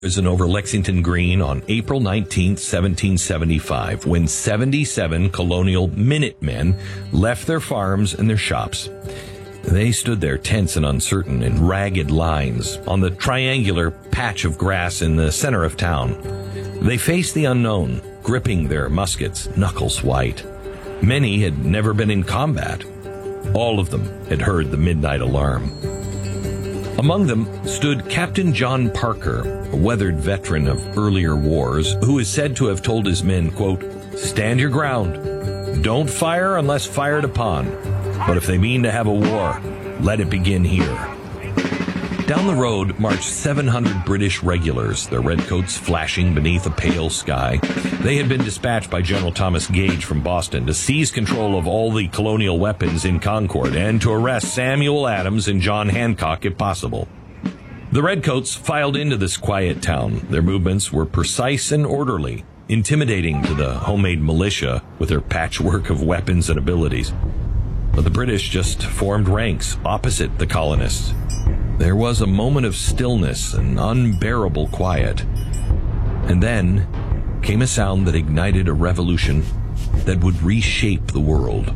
prison over Lexington Green on April 19, 1775, when 77 colonial Minutemen left their farms and their shops. They stood there tense and uncertain in ragged lines on the triangular patch of grass in the center of town. They faced the unknown, gripping their muskets, knuckles white. Many had never been in combat. All of them had heard the midnight alarm. Among them stood Captain John Parker, a weathered veteran of earlier wars, who is said to have told his men, quote, "Stand your ground. Don't fire unless fired upon. But if they mean to have a war, let it begin here." Down the road marched 700 British regulars, their redcoats flashing beneath a pale sky. They had been dispatched by General Thomas Gage from Boston to seize control of all the colonial weapons in Concord and to arrest Samuel Adams and John Hancock if possible. The redcoats filed into this quiet town. Their movements were precise and orderly, intimidating to the homemade militia with their patchwork of weapons and abilities. But the British just formed ranks opposite the colonists. There was a moment of stillness and unbearable quiet. And then came a sound that ignited a revolution that would reshape the world.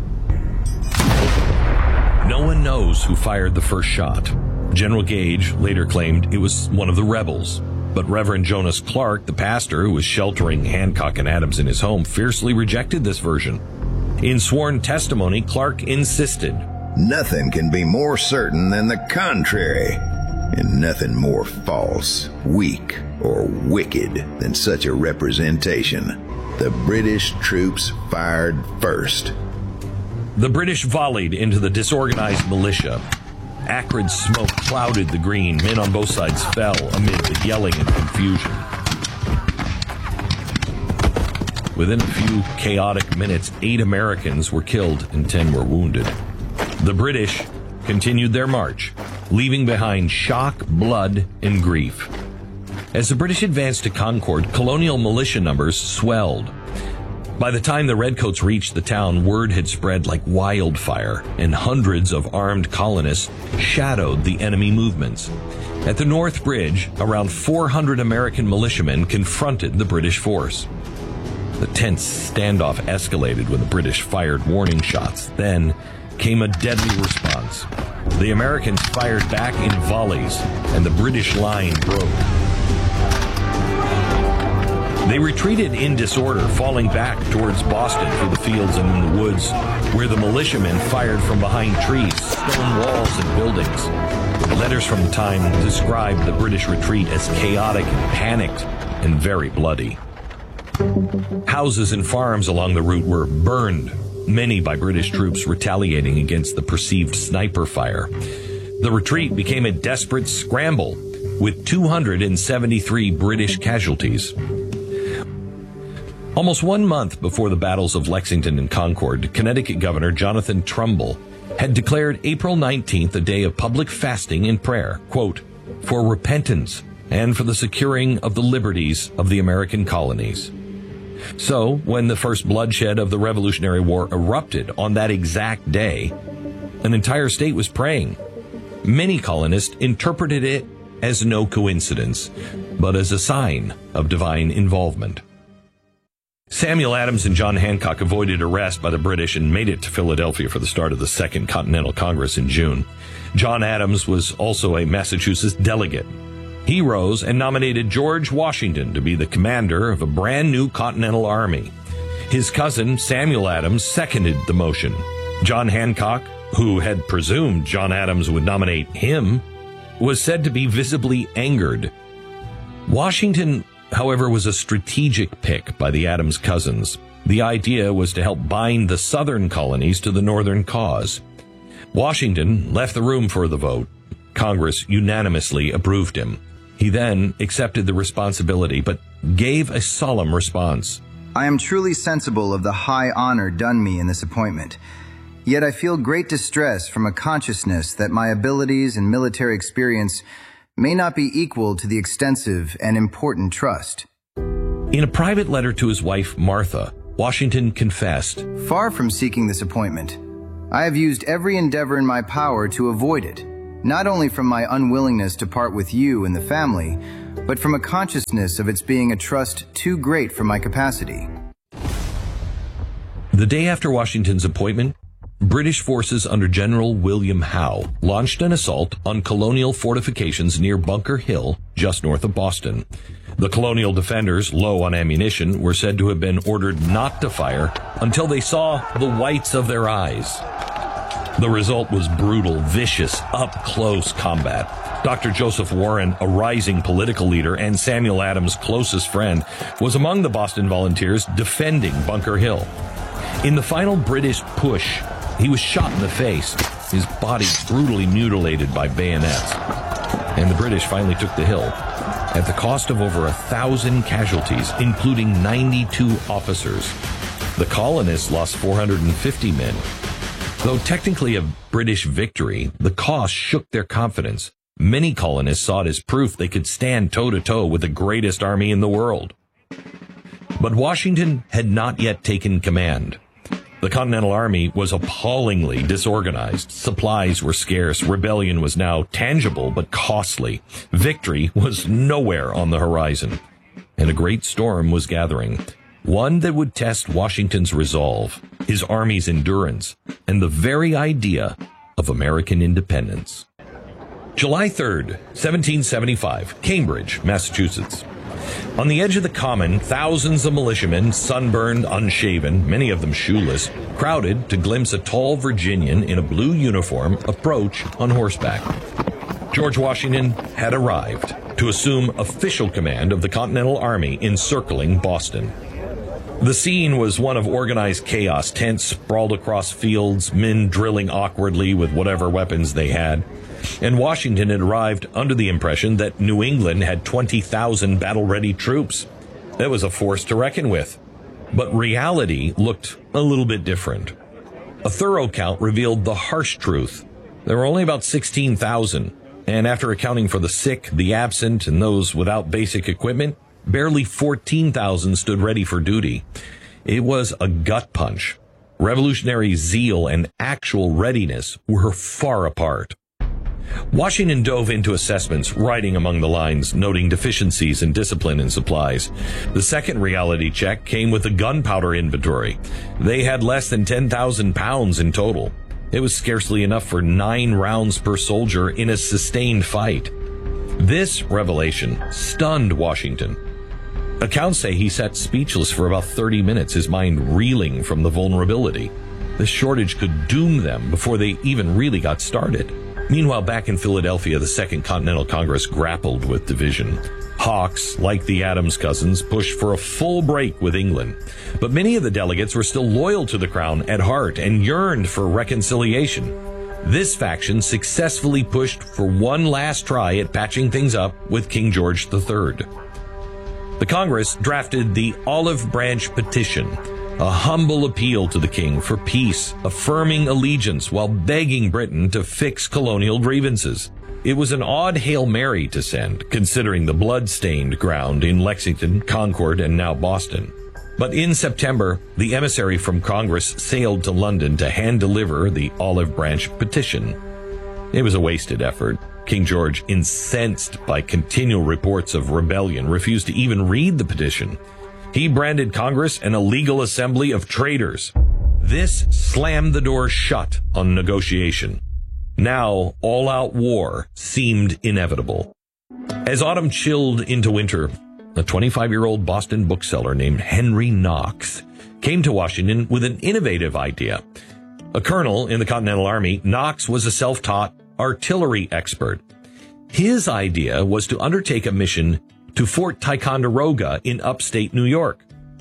No one knows who fired the first shot. General Gage later claimed it was one of the rebels. But Reverend Jonas Clark, the pastor who was sheltering Hancock and Adams in his home, fiercely rejected this version. In sworn testimony, Clark insisted, "Nothing can be more certain than the contrary, and nothing more false, weak, or wicked than such a representation. The British troops fired first." The British volleyed into the disorganized militia. Acrid smoke clouded the green. Men on both sides fell amid the yelling and confusion. Within a few chaotic minutes, 8 Americans were killed and 10 were wounded. The British continued their march, leaving behind shock, blood, and grief. As the British advanced to Concord, colonial militia numbers swelled. By the time the redcoats reached the town, word had spread like wildfire, and hundreds of armed colonists shadowed the enemy movements. At the North Bridge, around 400 American militiamen confronted the British force. The tense standoff escalated when the British fired warning shots. Then came a deadly response. The Americans fired back in volleys, and the British line broke. They retreated in disorder, falling back towards Boston through the fields and in the woods, where the militiamen fired from behind trees, stone walls, and buildings. Letters from the time described the British retreat as chaotic and panicked and very bloody. Houses and farms along the route were burned, many by British troops retaliating against the perceived sniper fire. The retreat became a desperate scramble, with 273 British casualties. Almost 1 month before the battles of Lexington and Concord, Connecticut Governor Jonathan Trumbull had declared April 19th a day of public fasting and prayer, quote, "for repentance and for the securing of the liberties of the American colonies." So, when the first bloodshed of the Revolutionary War erupted on that exact day, an entire state was praying. Many colonists interpreted it as no coincidence, but as a sign of divine involvement. Samuel Adams and John Hancock avoided arrest by the British and made it to Philadelphia for the start of the Second Continental Congress in June. John Adams was also a Massachusetts delegate. He rose and nominated George Washington to be the commander of a brand new Continental Army. His cousin, Samuel Adams, seconded the motion. John Hancock, who had presumed John Adams would nominate him, was said to be visibly angered. Washington, however, was a strategic pick by the Adams cousins. The idea was to help bind the southern colonies to the northern cause. Washington left the room for the vote. Congress unanimously approved him. He then accepted the responsibility, but gave a solemn response. "I am truly sensible of the high honor done me in this appointment. Yet I feel great distress from a consciousness that my abilities and military experience may not be equal to the extensive and important trust." In a private letter to his wife, Martha, Washington confessed, "Far from seeking this appointment, I have used every endeavor in my power to avoid it, not only from my unwillingness to part with you and the family, but from a consciousness of its being a trust too great for my capacity. The day after Washington's appointment, British forces under General William Howe launched an assault on colonial fortifications near Bunker Hill, just north of Boston. The colonial defenders, low on ammunition, were said to have been ordered not to fire until they saw the whites of their eyes. The result was brutal, vicious, up-close combat. Dr. Joseph Warren, a rising political leader and Samuel Adams' closest friend, was among the Boston Volunteers defending Bunker Hill. In the final British push, he was shot in the face, his body brutally mutilated by bayonets. And the British finally took the hill, at the cost of over 1,000 casualties, including 92 officers. The colonists lost 450 men. Though technically a British victory, the cost shook their confidence. Many colonists saw it as proof they could stand toe-to-toe with the greatest army in the world. But Washington had not yet taken command. The Continental Army was appallingly disorganized. Supplies were scarce. Rebellion was now tangible but costly. Victory was nowhere on the horizon. And a great storm was gathering. One that would test Washington's resolve, his army's endurance, and the very idea of American independence. July 3rd, 1775, Cambridge, Massachusetts. On the edge of the common, thousands of militiamen, sunburned, unshaven, many of them shoeless, crowded to glimpse a tall Virginian in a blue uniform approach on horseback. George Washington had arrived to assume official command of the Continental Army encircling Boston. The scene was one of organized chaos, tents sprawled across fields, men drilling awkwardly with whatever weapons they had. And Washington had arrived under the impression that New England had 20,000 battle-ready troops. That was a force to reckon with. But reality looked a little bit different. A thorough count revealed the harsh truth. There were only about 16,000, and after accounting for the sick, the absent, and those without basic equipment, barely 14,000 stood ready for duty. It was a gut punch. Revolutionary zeal and actual readiness were far apart. Washington dove into assessments, writing among the lines, noting deficiencies in discipline and supplies. The second reality check came with the gunpowder inventory. They had less than 10,000 pounds in total. It was scarcely enough for 9 rounds per soldier in a sustained fight. This revelation stunned Washington. Accounts say he sat speechless for about 30 minutes, his mind reeling from the vulnerability. This shortage could doom them before they even really got started. Meanwhile, back in Philadelphia, the Second Continental Congress grappled with division. Hawks, like the Adams cousins, pushed for a full break with England. But many of the delegates were still loyal to the crown at heart and yearned for reconciliation. This faction successfully pushed for one last try at patching things up with King George III. The Congress drafted the Olive Branch Petition, a humble appeal to the king for peace, affirming allegiance while begging Britain to fix colonial grievances. It was an odd Hail Mary to send, considering the blood-stained ground in Lexington, Concord, and now Boston. But in September, the emissary from Congress sailed to London to hand-deliver the Olive Branch Petition. It was a wasted effort. King George, incensed by continual reports of rebellion, refused to even read the petition. He branded Congress an illegal assembly of traitors. This slammed the door shut on negotiation. Now, all-out war seemed inevitable. As autumn chilled into winter, a 25-year-old Boston bookseller named Henry Knox came to Washington with an innovative idea. A colonel in the Continental Army, Knox was a self-taught artillery expert. His idea was to undertake a mission to Fort Ticonderoga in upstate New York.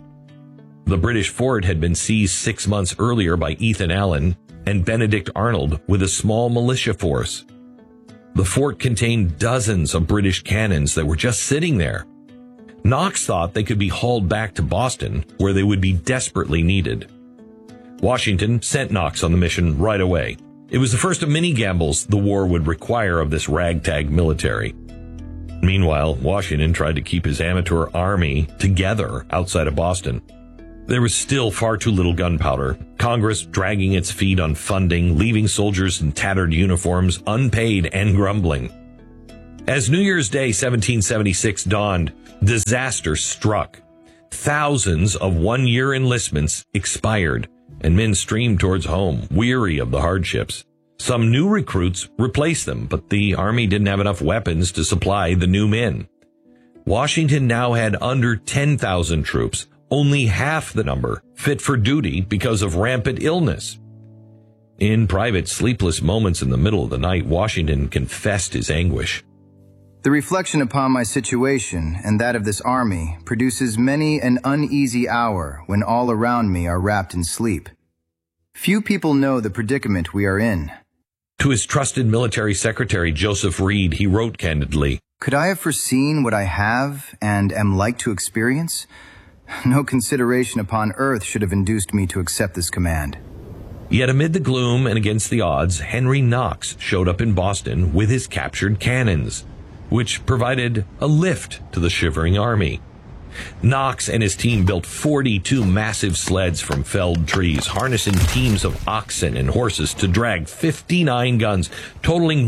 The British fort had been seized 6 months earlier by Ethan Allen and Benedict Arnold with a small militia force. The fort contained dozens of British cannons that were just sitting there. Knox thought they could be hauled back to Boston, where they would be desperately needed. Washington sent Knox on the mission right away. It was the first of many gambles the war would require of this ragtag military. Meanwhile, Washington tried to keep his amateur army together outside of Boston. There was still far too little gunpowder, Congress dragging its feet on funding, leaving soldiers in tattered uniforms, unpaid and grumbling. As New Year's Day 1776 dawned, disaster struck. Thousands of one-year enlistments expired, and men streamed towards home, weary of the hardships. Some new recruits replaced them, but the army didn't have enough weapons to supply the new men. Washington now had under 10,000 troops, only half the number fit for duty because of rampant illness. In private, sleepless moments in the middle of the night, Washington confessed his anguish. The reflection upon my situation and that of this army produces many an uneasy hour when all around me are wrapped in sleep. Few people know the predicament we are in. To his trusted military secretary, Joseph Reed, he wrote candidly, "Could I have foreseen what I have and am like to experience? No consideration upon earth should have induced me to accept this command." Yet amid the gloom and against the odds, Henry Knox showed up in Boston with his captured cannons, which provided a lift to the shivering army. Knox and his team built 42 massive sleds from felled trees, harnessing teams of oxen and horses to drag 59 guns, totaling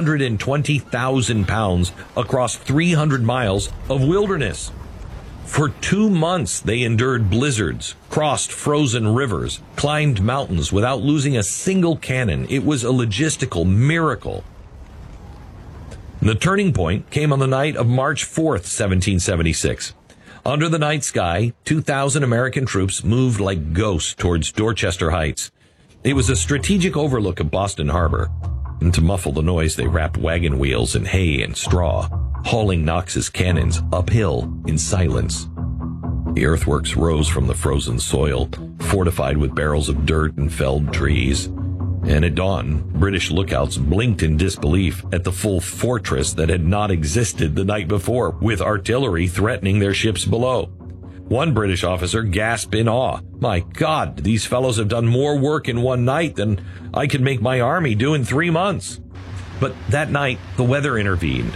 120,000 pounds across 300 miles of wilderness. For 2 months, they endured blizzards, crossed frozen rivers, climbed mountains without losing a single cannon. It was a logistical miracle. The turning point came on the night of March 4th, 1776. Under the night sky, 2,000 American troops moved like ghosts towards Dorchester Heights. It was a strategic overlook of Boston Harbor, and to muffle the noise, they wrapped wagon wheels in hay and straw, hauling Knox's cannons uphill in silence. The earthworks rose from the frozen soil, fortified with barrels of dirt and felled trees. And at dawn, British lookouts blinked in disbelief at the full fortress that had not existed the night before, with artillery threatening their ships below. One British officer gasped in awe, "My God, these fellows have done more work in one night than I could make my army do in 3 months." But that night, the weather intervened.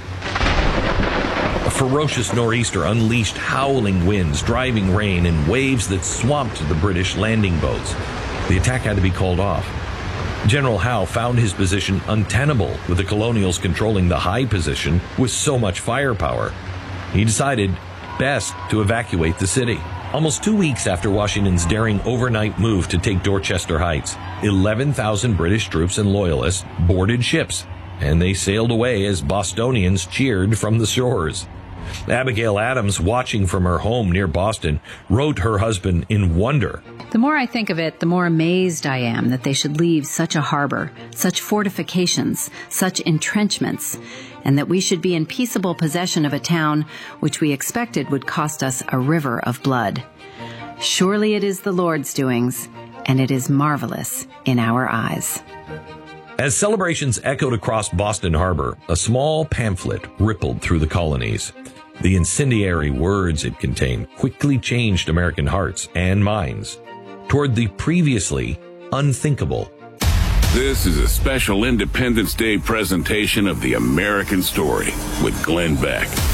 A ferocious nor'easter unleashed howling winds, driving rain, and waves that swamped the British landing boats. The attack had to be called off. General Howe found his position untenable, with the Colonials controlling the high position with so much firepower. He decided best to evacuate the city. Almost 2 weeks after Washington's daring overnight move to take Dorchester Heights, 11,000 British troops and loyalists boarded ships, and they sailed away as Bostonians cheered from the shores. Abigail Adams, watching from her home near Boston, wrote her husband in wonder, "The more I think of it, the more amazed I am that they should leave such a harbor, such fortifications, such entrenchments, and that we should be in peaceable possession of a town which we expected would cost us a river of blood. Surely it is the Lord's doings, and it is marvelous in our eyes." As celebrations echoed across Boston Harbor, a small pamphlet rippled through the colonies. The incendiary words it contained quickly changed American hearts and minds toward the previously unthinkable. This is a special Independence Day presentation of The American Story with Glenn Beck.